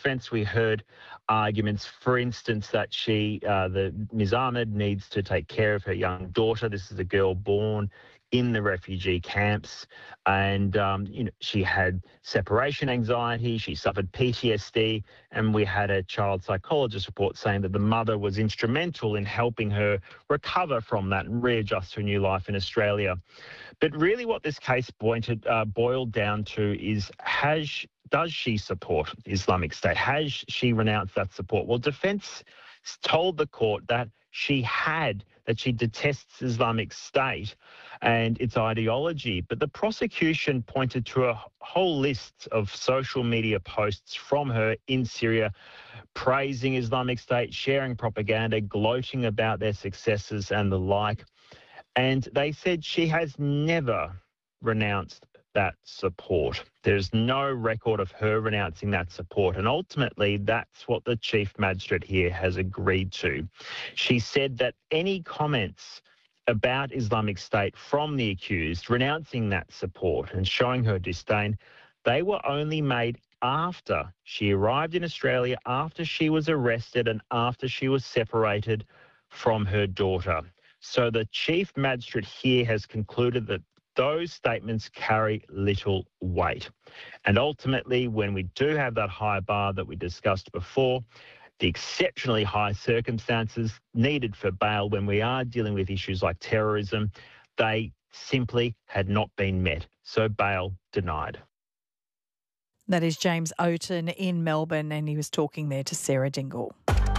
defence, we heard arguments, for instance, that Ms. Ahmed needs to take care of her young daughter. This is a girl born in the refugee camps, and she had separation anxiety, she suffered PTSD, and we had a child psychologist report saying that the mother was instrumental in helping her recover from that and readjust to a new life in Australia. But really what this case boiled down to is, does she support Islamic State? Has she renounced that support? Well, defence told the court that she detests Islamic State and its ideology. But the prosecution pointed to a whole list of social media posts from her in Syria, praising Islamic State, sharing propaganda, gloating about their successes and the like. And they said she has never renounced that support. There's no record of her renouncing that support. And ultimately, that's what the Chief Magistrate here has agreed to. She said that any comments about Islamic State from the accused, renouncing that support and showing her disdain, they were only made after she arrived in Australia, after she was arrested and after she was separated from her daughter. So the Chief Magistrate here has concluded that those statements carry little weight. And ultimately, when we do have that high bar that we discussed before, the exceptionally high circumstances needed for bail when we are dealing with issues like terrorism, they simply had not been met. So bail denied. That is James Oaten in Melbourne, and he was talking there to Sarah Dingle.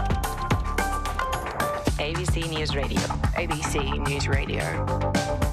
ABC News Radio. ABC News Radio.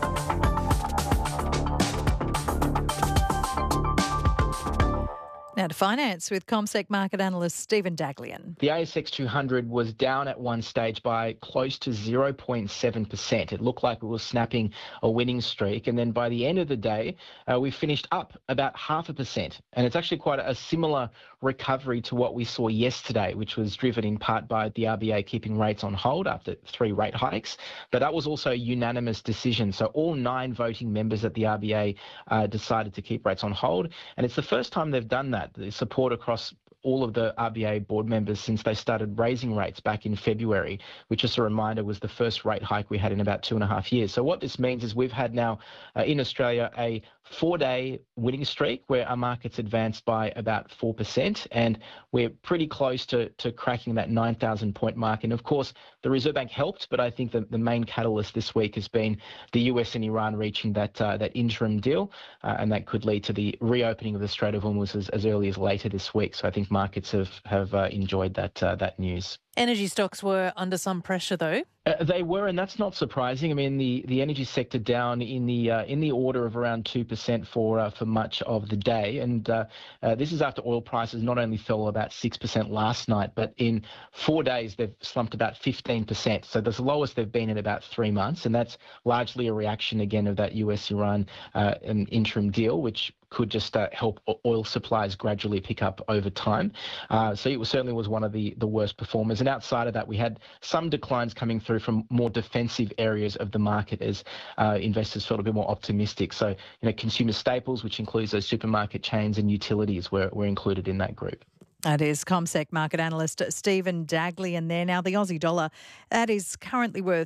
Now to finance with CommSec market analyst Stephen Daglian. The ASX 200 was down at one stage by close to 0.7%. It looked like it was snapping a winning streak. And then by the end of the day, we finished up about 0.5%. And it's actually quite a similar recovery to what we saw yesterday, which was driven in part by the RBA keeping rates on hold after 3 rate hikes. But that was also a unanimous decision. So all 9 voting members at the RBA decided to keep rates on hold. And it's the first time they've done that. The support across all of the RBA board members since they started raising rates back in February, which, just a reminder, was the first rate hike we had in about 2.5 years. So what this means is we've had now in Australia a 4-day winning streak where our markets advanced by about 4%, and we're pretty close to cracking that 9,000 point mark. And of course, the Reserve Bank helped, but I think the main catalyst this week has been the US and Iran reaching that interim deal, and that could lead to the reopening of the Strait of Hormuz as early as later this week. So I think markets have enjoyed that news. Energy stocks were under some pressure, though. They were, and that's not surprising. I mean, the energy sector down in the order of around 2% for much of the day, and this is after oil prices not only fell about 6% last night, but in 4 days they've slumped about 15%. So that's the lowest they've been in about 3 months, and that's largely a reaction again of that US-Iran interim deal, which could just help oil supplies gradually pick up over time. So it certainly was one of the worst performers. And outside of that, we had some declines coming through from more defensive areas of the market as investors felt a bit more optimistic. So, consumer staples, which includes those supermarket chains and utilities, were included in that group. That is CommSec market analyst Stephen Daglian there. Now, the Aussie dollar, that is currently worth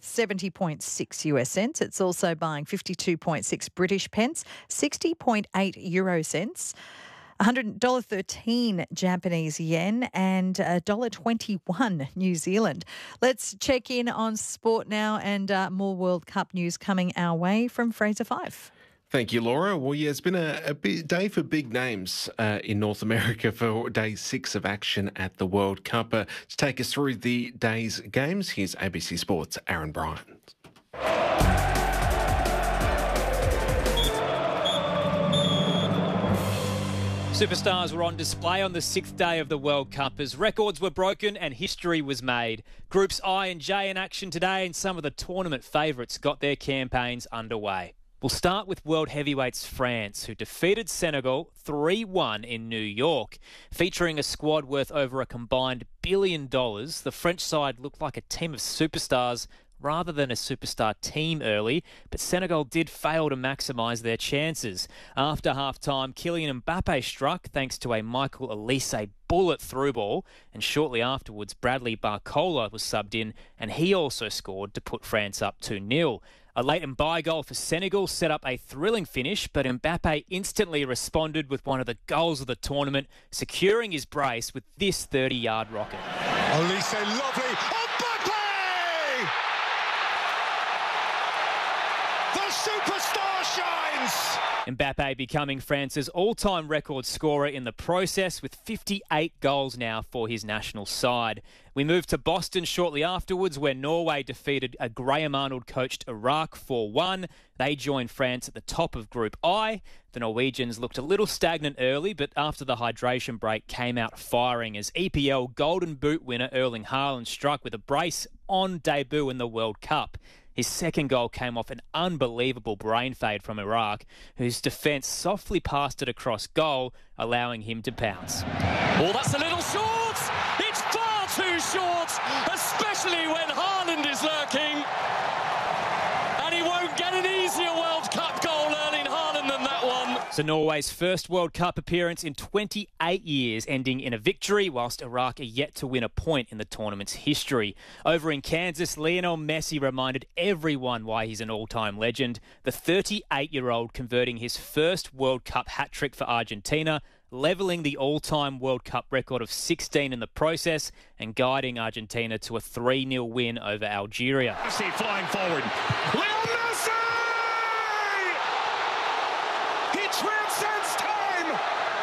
70.6 US cents. It's also buying 52.6 British pence, 60.8 euro cents. $100.13 Japanese yen and $1.21 New Zealand. Let's check in on sport now, and more World Cup news coming our way from Fraser Fife. Thank you, Laura. Well, yeah, it's been a big day for big names in North America for day 6 of action at the World Cup. To take us through the day's games, here's ABC Sports' Aaron Bryant. Superstars were on display on the 6th day of the World Cup as records were broken and history was made. Groups I and J in action today, and some of the tournament favourites got their campaigns underway. We'll start with world heavyweights France, who defeated Senegal 3-1 in New York. Featuring a squad worth over a combined $1 billion, the French side looked like a team of superstars rather than a superstar team early, but Senegal did fail to maximise their chances. After half-time, Kylian Mbappe struck thanks to a Michael Elise bullet through ball, and shortly afterwards Bradley Barcola was subbed in and he also scored to put France up 2-0. A late and by goal for Senegal set up a thrilling finish, but Mbappe instantly responded with one of the goals of the tournament, securing his brace with this 30-yard rocket. Elise, lovely. Mbappe! The superstar shines! Mbappe becoming France's all-time record scorer in the process with 58 goals now for his national side. We moved to Boston shortly afterwards where Norway defeated a Graham Arnold-coached Iraq 4-1. They joined France at the top of Group I. The Norwegians looked a little stagnant early, but after the hydration break came out firing as EPL Golden Boot winner Erling Haaland struck with a brace on debut in the World Cup. His second goal came off an unbelievable brain fade from Iraq, whose defence softly passed it across goal, allowing him to pounce. Oh, that's a little short! It's far too short, especially when Haaland is lurking. And he won't get an easier World Cup goal, Erling Haaland, than that one. So Norway's first World Cup appearance in 28 years, ending in a victory, whilst Iraq are yet to win a point in the tournament's history. Over in Kansas, Lionel Messi reminded everyone why he's an all-time legend. The 38-year-old converting his first World Cup hat-trick for Argentina, levelling the all-time World Cup record of 16 in the process and guiding Argentina to a 3-0 win over Algeria. Messi flying forward. Lionel Messi! He transcends time!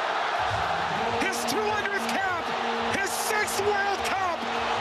His 200th cap! His 6th World Cup!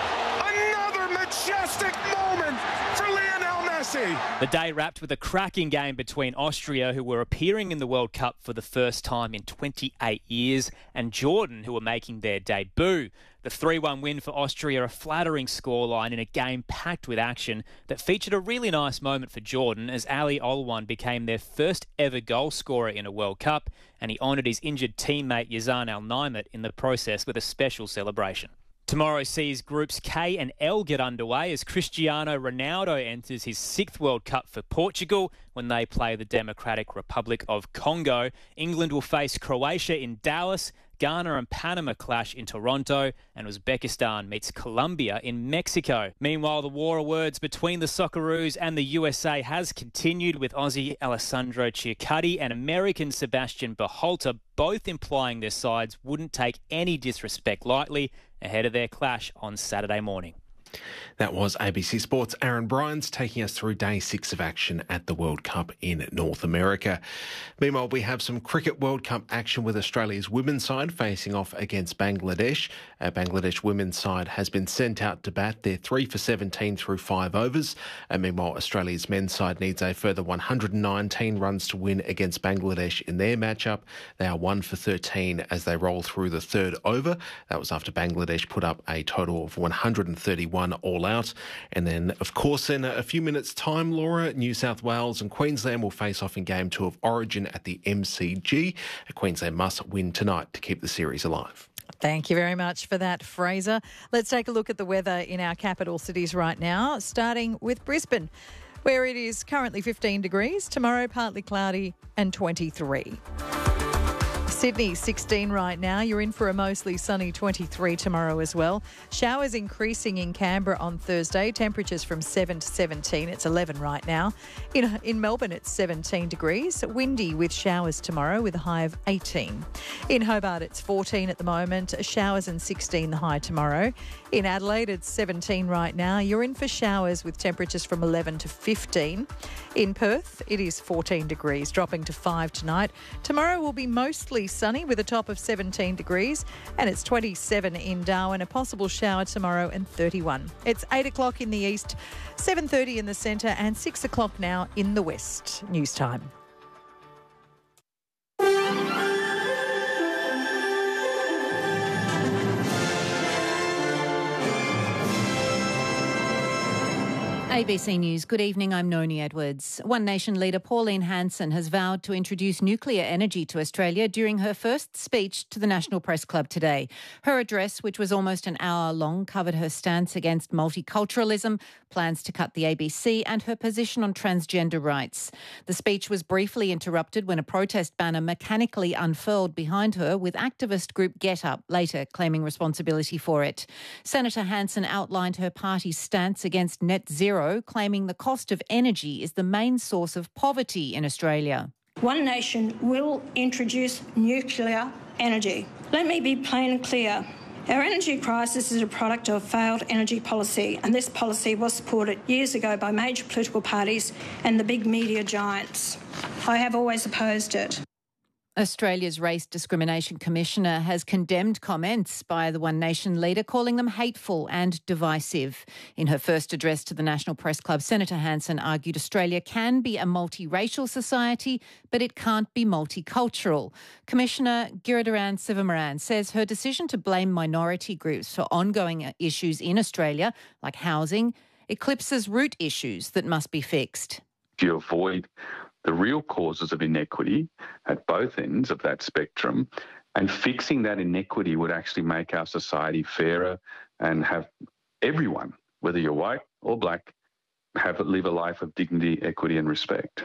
Another majestic moment for Lionel Messi! The day wrapped with a cracking game between Austria, who were appearing in the World Cup for the first time in 28 years, and Jordan, who were making their debut. The 3-1 win for Austria, a flattering scoreline in a game packed with action that featured a really nice moment for Jordan as Ali Olwan became their first ever goal scorer in a World Cup, and he honoured his injured teammate Yazan Al-Naimat in the process with a special celebration. Tomorrow sees Groups K and L get underway as Cristiano Ronaldo enters his 6th World Cup for Portugal when they play the Democratic Republic of Congo. England will face Croatia in Dallas, Ghana and Panama clash in Toronto, and Uzbekistan meets Colombia in Mexico. Meanwhile, the war of words between the Socceroos and the USA has continued, with Aussie Alessandro Ciacatti and American Sebastian Berhalter both implying their sides wouldn't take any disrespect lightly ahead of their clash on Saturday morning. That was ABC Sports' Aaron Bryans taking us through day 6 of action at the World Cup in North America. Meanwhile, we have some Cricket World Cup action with Australia's women's side facing off against Bangladesh. Bangladesh women's side has been sent out to bat. They're 3 for 17 through 5 overs. Meanwhile, Australia's men's side needs a further 119 runs to win against Bangladesh in their matchup. They are 1 for 13 as they roll through the 3rd over. That was after Bangladesh put up a total of 131 all out. And then, of course, in a few minutes' time, Laura, New South Wales and Queensland will face off in Game 2 of Origin at the MCG. Queensland must win tonight to keep the series alive. Thank you very much for that, Fraser. Let's take a look at the weather in our capital cities right now, starting with Brisbane, where it is currently 15 degrees. Tomorrow, partly cloudy and 23. Sydney, 16 right now. You're in for a mostly sunny 23 tomorrow as well. Showers increasing in Canberra on Thursday. Temperatures from 7 to 17. It's 11 right now. In Melbourne, it's 17 degrees. Windy with showers tomorrow with a high of 18. In Hobart, it's 14 at the moment. Showers and 16 the high tomorrow. In Adelaide, it's 17 right now. You're in for showers with temperatures from 11 to 15. In Perth, it is 14 degrees, dropping to 5 tonight. Tomorrow will be mostly sunny with a top of 17 degrees, and it's 27 in Darwin. A possible shower tomorrow and 31. It's 8 o'clock in the east, 7:30 in the centre, and 6 o'clock now in the west. News time. ABC News, good evening, I'm Noni Edwards. One Nation leader Pauline Hanson has vowed to introduce nuclear energy to Australia during her first speech to the National Press Club today. Her address, which was almost an hour long, covered her stance against multiculturalism, plans to cut the ABC and her position on transgender rights. The speech was briefly interrupted when a protest banner mechanically unfurled behind her, with activist group Get Up later claiming responsibility for it. Senator Hanson outlined her party's stance against net zero, claiming the cost of energy is the main source of poverty in Australia. One Nation will introduce nuclear energy. Let me be plain and clear. Our energy crisis is a product of failed energy policy, and this policy was supported years ago by major political parties and the big media giants. I have always opposed it. Australia's Race Discrimination Commissioner has condemned comments by the One Nation leader, calling them hateful and divisive. In her first address to the National Press Club, Senator Hanson argued Australia can be a multiracial society, but it can't be multicultural. Commissioner Giridharajan Sivaraman says her decision to blame minority groups for ongoing issues in Australia, like housing, eclipses root issues that must be fixed. If you avoid the real causes of inequity at both ends of that spectrum, and fixing that inequity would actually make our society fairer and have everyone, whether you're white or black, live a life of dignity, equity and respect.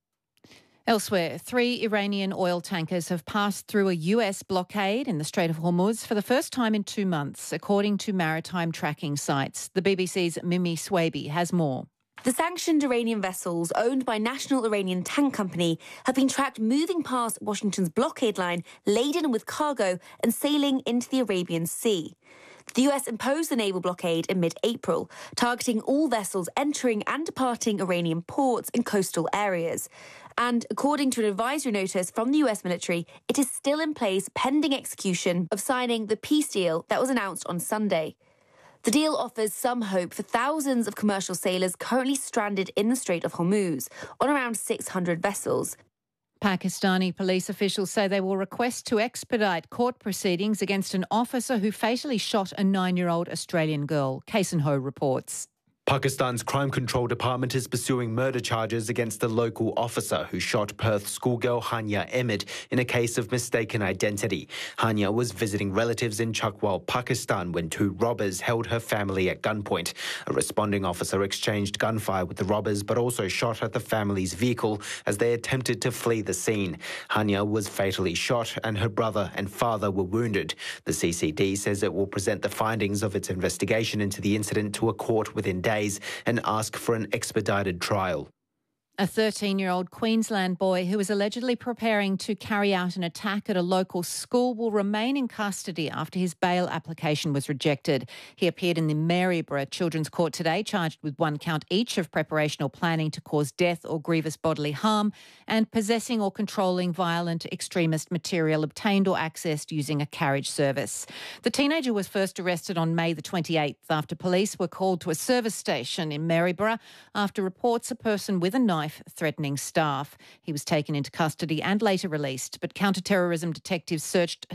Elsewhere, 3 Iranian oil tankers have passed through a US blockade in the Strait of Hormuz for the first time in 2 months, according to maritime tracking sites. The BBC's Mimi Swaby has more. The sanctioned Iranian vessels owned by National Iranian Tank Company have been tracked moving past Washington's blockade line, laden with cargo and sailing into the Arabian Sea. The US imposed the naval blockade in mid-April, targeting all vessels entering and departing Iranian ports and coastal areas. And according to an advisory notice from the US military, it is still in place pending execution of signing the peace deal that was announced on Sunday. The deal offers some hope for thousands of commercial sailors currently stranded in the Strait of Hormuz, on around 600 vessels. Pakistani police officials say they will request to expedite court proceedings against an officer who fatally shot a 9-year-old Australian girl. Kasen Ho reports. Pakistan's Crime Control Department is pursuing murder charges against the local officer who shot Perth schoolgirl Hania Ahmed in a case of mistaken identity. Hania was visiting relatives in Chakwal, Pakistan, when 2 robbers held her family at gunpoint. A responding officer exchanged gunfire with the robbers but also shot at the family's vehicle as they attempted to flee the scene. Hania was fatally shot and her brother and father were wounded. The CCD says it will present the findings of its investigation into the incident to a court within days and ask for an expedited trial. A 13-year-old Queensland boy who was allegedly preparing to carry out an attack at a local school will remain in custody after his bail application was rejected. He appeared in the Maryborough Children's Court today, charged with 1 count each of preparation or planning to cause death or grievous bodily harm and possessing or controlling violent extremist material obtained or accessed using a carriage service. The teenager was first arrested on May the 28th after police were called to a service station in Maryborough after reports a person with a knife threatening staff. He was taken into custody and later released, but counter-terrorism detectives searched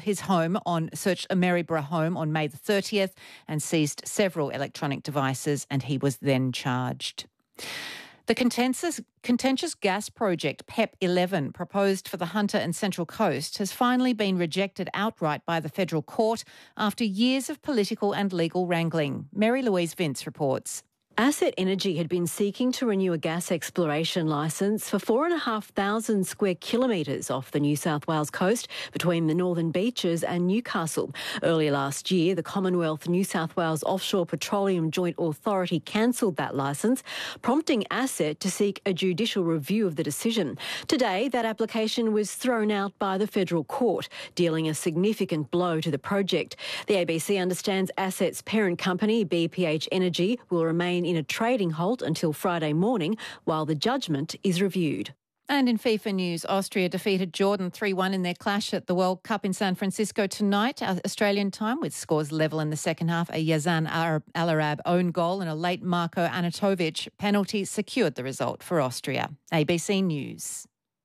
a Maryborough home on May the 30th and seized several electronic devices, and he was then charged. The contentious gas project PEP 11, proposed for the Hunter and Central Coast, has finally been rejected outright by the federal court after years of political and legal wrangling. Mary Louise Vince reports. Asset Energy had been seeking to renew a gas exploration licence for 4,500 square kilometres off the New South Wales coast between the Northern Beaches and Newcastle. Earlier last year, the Commonwealth New South Wales Offshore Petroleum Joint Authority cancelled that licence, prompting Asset to seek a judicial review of the decision. Today, that application was thrown out by the federal court, dealing a significant blow to the project. The ABC understands Asset's parent company, BPH Energy, will remain in a trading halt until Friday morning while the judgment is reviewed. And in FIFA news, Austria defeated Jordan 3-1 in their clash at the World Cup in San Francisco tonight, Australian time, with scores level in the second half. A Yazan Al-Arab own goal and a late Marko Anatovic penalty secured the result for Austria. ABC News.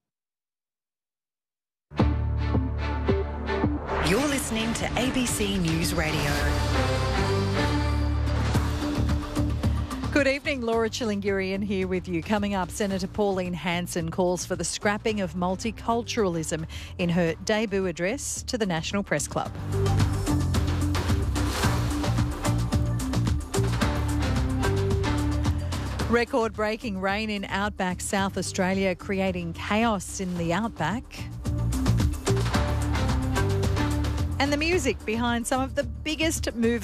You're listening to ABC News Radio. Good evening, Laura Chilingirian here with you. Coming up, Senator Pauline Hanson calls for the scrapping of multiculturalism in her debut address to the National Press Club. Record-breaking rain in outback South Australia creating chaos in the outback. And the music behind some of the biggest movies